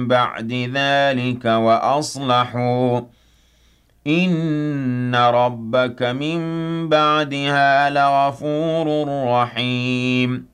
بعد ذلك وأصلحوا إن ربك من بعدها لغفور رحيم